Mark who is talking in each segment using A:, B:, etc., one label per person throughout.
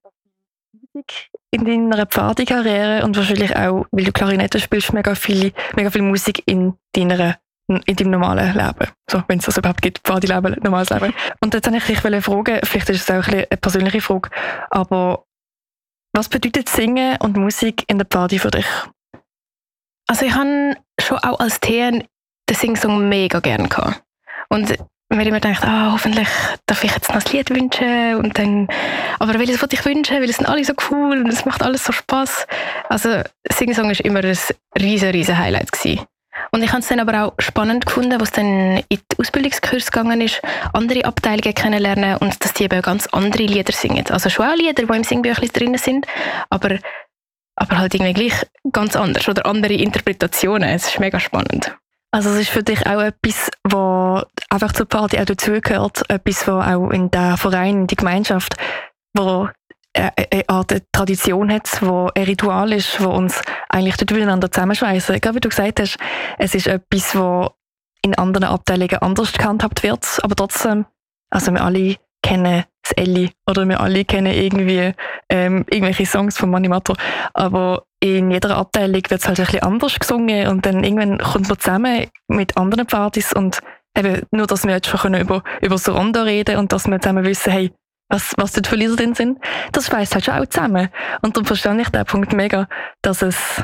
A: Musik in deiner Pfadi-Karriere und wahrscheinlich auch, weil du Klarinette spielst, mega viel Musik in deinem normalen Leben. So, wenn es das überhaupt gibt, Pfadi-Leben, normales Leben. Und jetzt wollte ich dich fragen, vielleicht ist es auch ein bisschen eine persönliche Frage, aber was bedeutet Singen und Musik in der Pfadi für dich?
B: Also ich habe schon auch als TN den Singsong mega gerne gehabt. Und wenn ich mir denke, hoffentlich darf ich jetzt noch ein Lied wünschen und dann, aber welches wollte ich wünschen, weil es sind alle so cool und es macht alles so Spass. Also Singsong war immer ein riesen Highlight gewesen. Und ich habe es dann aber auch spannend gefunden, was dann in die Ausbildungskurs gegangen ist, andere Abteilungen kennenlernen und dass die eben ganz andere Lieder singen. Also schon auch Lieder, die im Singbüchlein drin sind, aber halt irgendwie gleich ganz anders oder andere Interpretationen. Es ist mega spannend.
A: Also es ist für dich auch etwas, was einfach zur Party auch dazugehört, etwas, was auch in der Verein, in die Gemeinschaft, wo eine Art Tradition hat, wo ein Ritual ist, wo uns eigentlich dort miteinander zusammenschweissen. Gerade wie du gesagt hast, es ist etwas, was in anderen Abteilungen anders gehandhabt wird, aber trotzdem, also wir alle kennen das Elli oder wir alle kennen irgendwie irgendwelche Songs von Mani Matter, aber in jeder Abteilung wird es halt ein bisschen anders gesungen und dann irgendwann kommt man zusammen mit anderen Partys und eben nur, dass wir jetzt schon über das Rondo reden und dass wir zusammen wissen, hey, was dort für Lieder drin sind, das schweißt halt schon auch zusammen. Und darum verstehe ich den Punkt mega, dass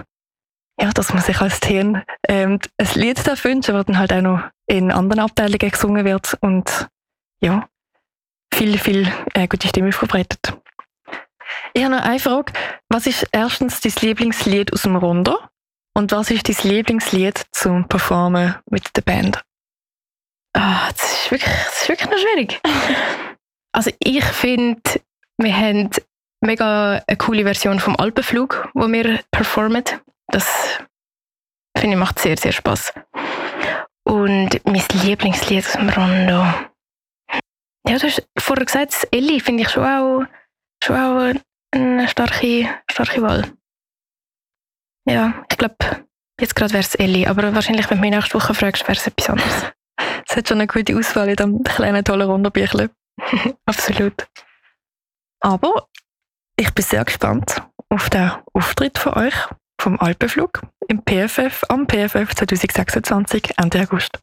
A: man sich als Team ein Lied darf wünschen, das dann halt auch noch in anderen Abteilungen gesungen wird und ja, viel gute Stimme verbreitet. Ich habe noch eine Frage. Was ist erstens dein Lieblingslied aus dem Rondo? Und was ist dein Lieblingslied zum Performen mit der Band?
B: Das ist wirklich noch schwierig. Also ich finde, wir haben mega eine coole Version vom Alpenflug, wo wir performen. Das finde ich macht sehr, sehr Spass. Und mein Lieblingslied aus dem Rondo. Ja, du hast vorher gesagt, das Elli finde ich schon auch eine starke Wahl. Ja, ich glaube, jetzt gerade wäre es Elli, aber wahrscheinlich, wenn du mich nächste Woche fragst, wäre es etwas anderes.
A: Es hat schon eine gute Auswahl in diesem kleinen, tollen Rondo-Büchlein.
B: Absolut.
A: Aber ich bin sehr gespannt auf den Auftritt von euch vom Alpenflug am PFF 2026, Ende August.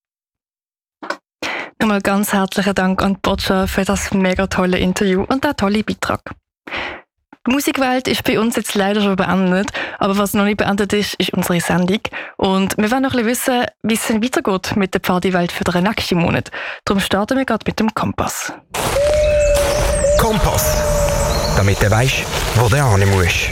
A: Nochmal ganz herzlichen Dank an Boccia für das mega tolle Interview und den tollen Beitrag. Die Musikwelt ist bei uns jetzt leider schon beendet, aber was noch nicht beendet ist, ist unsere Sendung. Und wir wollen noch ein bisschen wissen, wie es denn weitergeht mit der Partywelt für den nächsten Monat. Darum starten wir gerade mit dem Kompass.
C: Kompass, damit du weisst, wo du hin musst.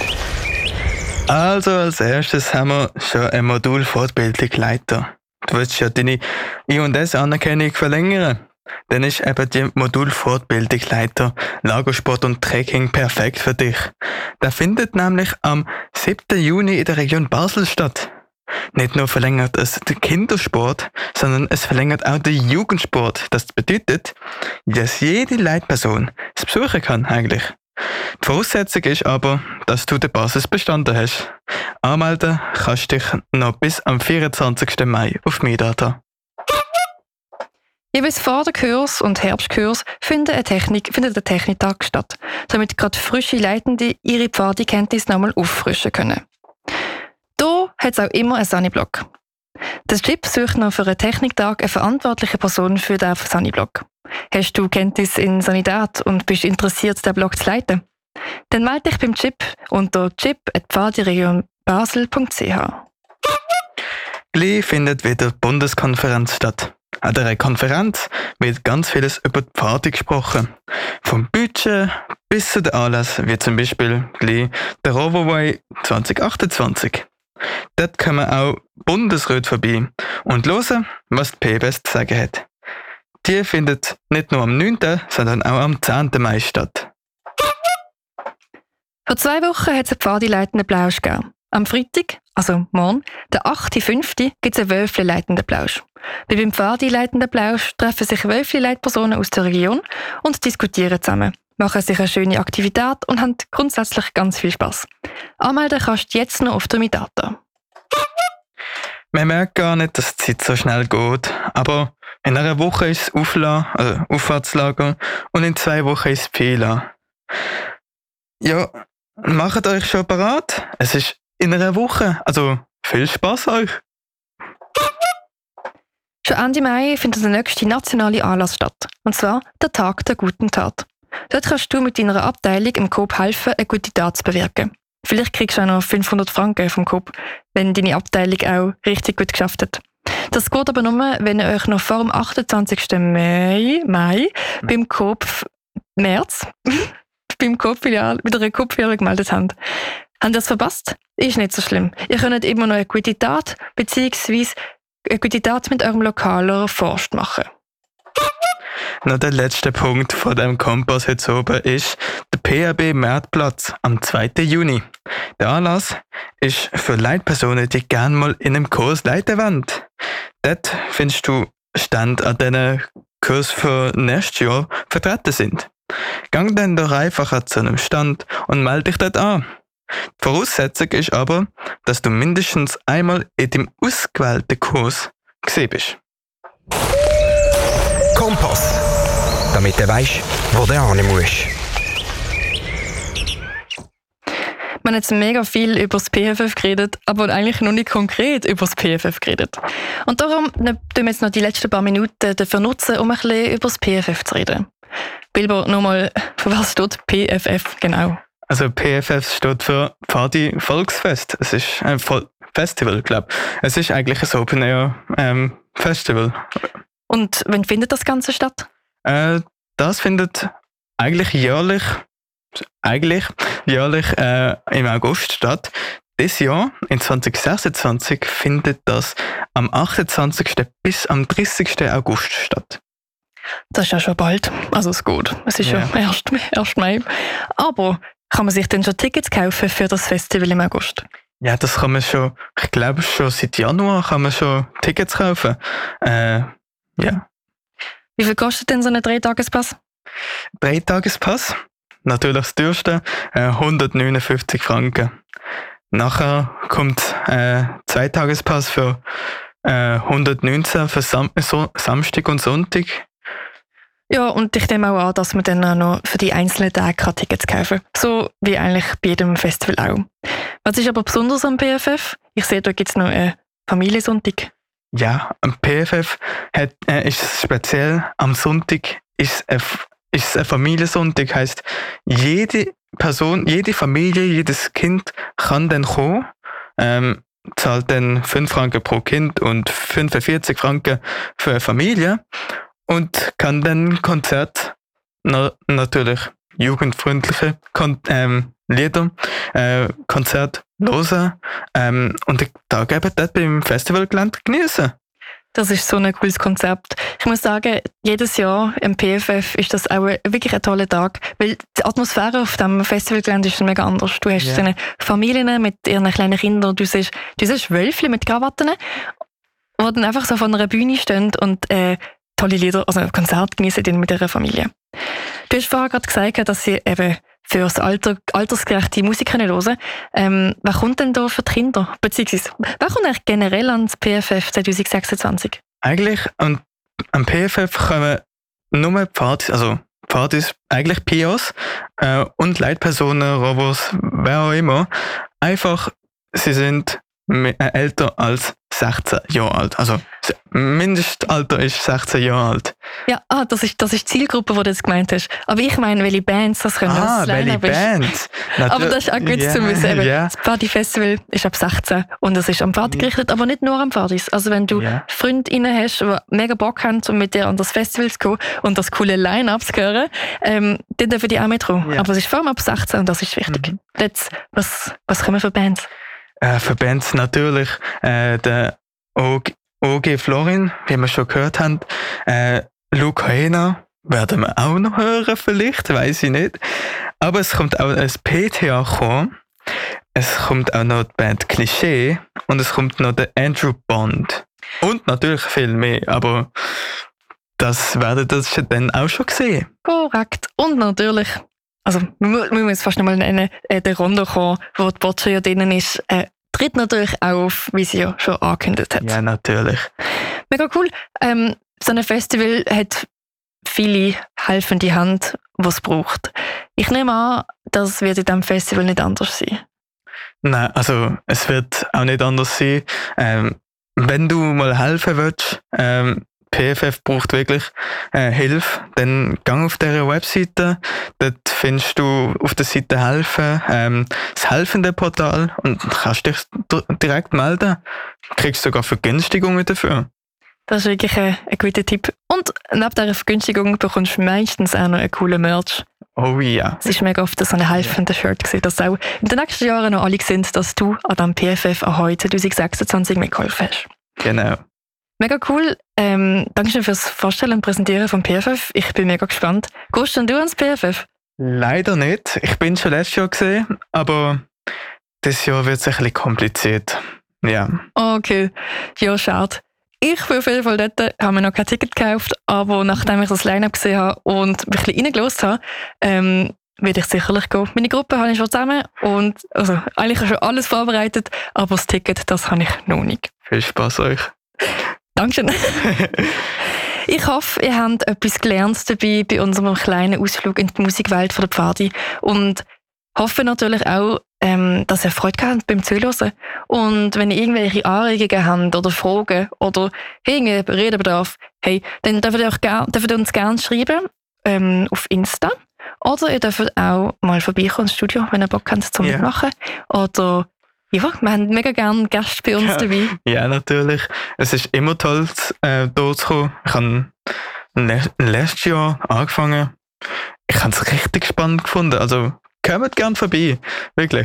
D: Also als erstes haben wir schon ein Modul Fortbildungsleiter. Du willst ja deine I&S-Anerkennung verlängern. Dann ist eben die Modul Fortbildungsleiter Lagersport und Trekking perfekt für dich. Der findet nämlich am 7. Juni in der Region Basel statt. Nicht nur verlängert es den Kindersport, sondern es verlängert auch den Jugendsport. Das bedeutet, dass jede Leitperson es besuchen kann eigentlich. Die Voraussetzung ist aber, dass du den Basis bestanden hast. Anmelden kannst du dich noch bis am 24. Mai auf MyData.
A: Jeweils vor der Kurs und Herbstkurs findet ein Techniktag statt, damit gerade frische Leitende ihre Pfadi-Kenntnisse nochmal auffrischen können. Hier hat es auch immer einen Sani-Block. Der Chip sucht noch für einen Techniktag eine verantwortliche Person für den Sani-Block. Hast du Kenntnis in Sanität und bist interessiert, den Block zu leiten? Dann melde dich beim Chip unter chip@pfadiregionbasel.ch.
D: Gleich findet wieder die Bundeskonferenz statt. An dieser Konferenz wird ganz vieles über die Pfadi gesprochen. Vom Budget bis zu den Anlässen, wie zum Beispiel gleich der Rovoway 2028. Dort kommen auch Bundesräte vorbei und hören, was die PBS zu sagen hat. Die findet nicht nur am 9., sondern auch am 10. Mai statt.
A: Vor 2 Wochen hat es einen Pfadi-leitenden Plausch gegeben. Am Freitag, also morgen, der 8.5., gibt es einen Wölfli-leitenden Plausch. Beim Pfadi-leitenden Plausch treffen sich Wölfli-Leitpersonen aus der Region und diskutieren zusammen, machen sich eine schöne Aktivität und haben grundsätzlich ganz viel Spass. Anmelden kannst du jetzt noch auf der MyData.
D: Man merkt gar nicht, dass die Zeit so schnell geht, aber in einer Woche ist es Auffahrtslager und in 2 Wochen ist es Pfela. Ja, macht euch schon parat. Es ist in einer Woche. Also viel Spaß euch.
A: Schon Ende Mai findet der nächste nationale Anlass statt. Und zwar der Tag der guten Tat. Dort kannst du mit deiner Abteilung im Coop helfen, eine gute Tat zu bewirken. Vielleicht kriegst du auch noch 500 Franken vom Coop, wenn deine Abteilung auch richtig gut geschafft hat. Das geht aber nur, wenn ihr euch noch vor dem 28. Mai beim Coop März beim Coop-Filial, mit einer Coop-Filiale gemeldet habt. Habt ihr das verpasst? Ist nicht so schlimm. Ihr könnt immer noch eine gute Tat bzw. eine gute Tat mit eurem lokalen Forst machen.
D: Noch der letzte Punkt von dem Kompass heute oben ist der PAB Marktplatz am 2. Juni. Der Anlass ist für Leitpersonen, die gerne mal in einem Kurs leiten wollen. Dort findest du Stände, an denen Kurs für nächstes Jahr vertreten sind. Gang dann doch einfach zu einem Stand und melde dich dort an. Die Voraussetzung ist aber, dass du mindestens einmal in dem ausgewählten Kurs gesehen bist.
C: Kompass. Damit du weisst, wo du hin musst.
A: Wir haben jetzt mega viel über das PFF geredet, aber eigentlich noch nicht konkret über das PFF geredet. Und darum tun wir jetzt noch die letzten paar Minuten dafür nutzen, um ein bisschen über das PFF zu reden. Bilbo, nochmal, für was steht PFF genau?
D: Also PFF steht für Pfadi Volksfest. Es ist ein Festival, glaube ich. Es ist eigentlich ein Open Air Festival.
A: Und wann findet das Ganze statt?
D: Das findet eigentlich jährlich im August statt. Dieses Jahr, in 2026, findet das am 28. bis am 30. August statt.
A: Das ist ja schon bald. Also es geht. Es ist ja erst Mai. Aber kann man sich denn schon Tickets kaufen für das Festival im August?
D: Ja, das kann man schon, ich glaube schon seit Januar kann man schon Tickets kaufen. Ja.
A: Wie viel kostet denn so ein 3-Tages-Pass?
D: 3-Tages-Pass, natürlich das teuerste, 159 Franken. Nachher kommt 2-Tages-Pass für 119 für Samstag und Sonntag.
A: Ja, und ich nehme auch an, dass man dann auch noch für die einzelnen Tage Tickets kaufen kann. So wie eigentlich bei jedem Festival auch. Was ist aber besonders am PFF? Ich sehe, da gibt es noch einen Familiensonntag.
D: Ja, am PFF ist es speziell, am Sonntag ist es ein Familiensonntag. Heisst, jede Person, jede Familie, jedes Kind kann dann kommen, zahlt dann 5 Franken pro Kind und 45 Franken für eine Familie und kann dann Konzert, natürlich jugendfreundliche Lieder, Konzert hören und den Tag eben dort beim Festivalgelände genießen.
A: Das ist so ein cooles Konzept. Ich muss sagen, jedes Jahr im PFF ist das auch wirklich ein toller Tag, weil die Atmosphäre auf dem Festivalgelände ist mega anders. Du hast so Familien mit ihren kleinen Kindern, du siehst Wölfchen mit Krawatten, die dann einfach so von einer Bühne stehen und tolle Lieder, also ein Konzert genießen mit ihrer Familie. Du hast vorher gerade gesagt, dass sie eben für das altersgerechte Musik hören können. Wer kommt denn da für die Kinder? Beziehungsweise, wer kommt eigentlich generell ans PFF 2026?
D: Eigentlich am PFF kommen nur Pfadis, eigentlich Pios und Leitpersonen, Robos, wer auch immer. Einfach, sie sind älter als 16 Jahre alt. Also Mindestalter ist 16 Jahre alt.
A: Ja, das ist die Zielgruppe, die du jetzt gemeint hast. Aber ich meine, welche Bands das können.
D: Welche Bands?
A: Aber das ist auch gut zu wissen. Das Party-Festival ist ab 16 und es ist am Pfad gerichtet, aber nicht nur am Pfadis. Also wenn du Freundinnen hast, die mega Bock haben, um mit dir an das Festival zu gehen und das coole Line-Up zu hören, dann dürfen die auch mit rum. Aber es ist vor allem ab 16 und das ist wichtig. Jetzt, was kommen für Bands?
D: Für Bands natürlich der OG Florin, wie wir schon gehört haben. Luke Hena werden wir auch noch hören, vielleicht, weiß ich nicht. Aber es kommt auch ein PTA-Chor, es kommt auch noch die Band Klischee und es kommt noch der Andrew Bond. Und natürlich viel mehr, aber das werdet ihr dann auch schon sehen.
A: Korrekt. Und natürlich, also wir müssen jetzt fast nochmal nennen, der Rondo-Chor, wo die Boccia ja drinnen ist, tritt natürlich auch auf, wie sie ja schon angekündigt hat.
D: Ja, natürlich.
A: Mega cool. So ein Festival hat viele helfende Hände, die es braucht. Ich nehme an, das wird in diesem Festival nicht anders sein.
D: Nein, also es wird auch nicht anders sein. Wenn du mal helfen willst, PFF braucht wirklich Hilfe, dann gang auf dieser Webseite. Dort findest du auf der Seite helfen, das helfende Portal und kannst dich direkt melden. Du kriegst sogar Vergünstigungen dafür.
A: Das ist wirklich ein guter Tipp. Und neben dieser Vergünstigung bekommst du meistens auch noch einen coolen Merch.
D: Oh ja.
A: Es war mega oft so ein helfender Shirt gewesen, dass auch in den nächsten Jahren noch alle sind, dass du an diesem PFF an heute 2026 mitgeholfen hast.
D: Genau.
A: Mega cool. Dankeschön fürs Vorstellen und Präsentieren vom PFF. Ich bin mega gespannt. Gehst denn du ans PFF?
D: Leider nicht. Ich bin schon letztes Jahr gesehen, aber dieses Jahr wird es ein bisschen kompliziert. Ja.
A: Okay. Ja, schade. Ich bin auf jeden Fall dort, habe mir noch kein Ticket gekauft, aber nachdem ich das Line-Up gesehen habe und mich ein bisschen reingelassen habe, werde ich sicherlich gehen. Meine Gruppe habe ich schon zusammen und also eigentlich schon alles vorbereitet, aber das Ticket, das habe ich noch nicht.
D: Viel Spaß euch.
A: Dankeschön. Ich hoffe, ihr habt etwas gelernt dabei bei unserem kleinen Ausflug in die Musikwelt von der Pfadi und hoffe natürlich auch, dass ihr Freude habt beim Zuhören. Und wenn ihr irgendwelche Anregungen habt oder Fragen oder irgendeinen Redebedarf, hey, dann dürft ihr uns gerne schreiben auf Insta. Oder ihr dürft auch mal vorbeikommen ins Studio, wenn ihr Bock habt zum Mitmachen. Oder ja, wir haben mega gerne Gäste bei uns dabei.
D: Ja, natürlich. Es ist immer toll, hier zu kommen. Ich habe letztes Jahr angefangen. Ich habe es richtig spannend gefunden. Also kommt gerne vorbei. Wirklich.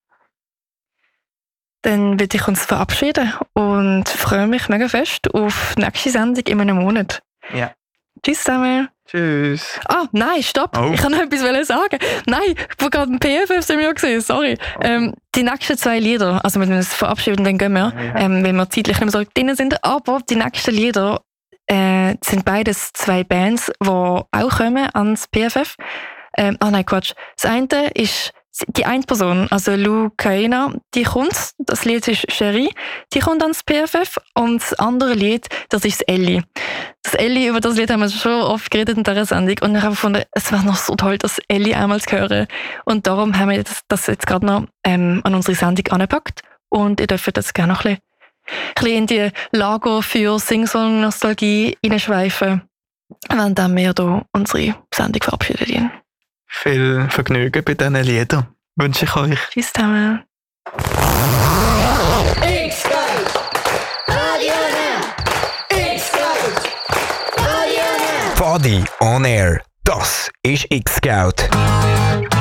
A: Dann würde ich uns verabschieden und freue mich mega fest auf die nächste Sendung in einem Monat.
D: Ja.
A: Tschüss zusammen.
D: Tschüss.
A: Ah, nein, stopp.
D: Oh.
A: Ich kann noch etwas sagen. Nein, wo gerade ein PFF sind wir gesehen, sorry. Die nächsten 2 Lieder, also wir müssen uns verabschieden und dann gehen wir, wenn wir zeitlich nicht mehr so drin sind, aber die nächsten Lieder sind beides 2 Bands, die auch kommen ans PFF. Nein, Quatsch. Das eine ist die eine Person, also Lou Kaina, die kommt, das Lied ist Cherie, die kommt ans PFF und das andere Lied, das ist das Ellie. Das Ellie, über das Lied haben wir schon oft geredet in dieser Sendung und ich habe gefunden, es wäre noch so toll, das Ellie einmal zu hören und darum haben wir das jetzt gerade noch an unsere Sendung angepackt und ihr dürft jetzt gerne noch ein bisschen in die Lager für Sing-Song-Nostalgie hineinschweifen, wenn dann wir hier unsere Sendung verabschieden.
D: Viel Vergnügen bei diesen Liedern wünsche ich euch.
A: Tschüss zusammen.
C: Pfadi on Air. Das ist X-Scout.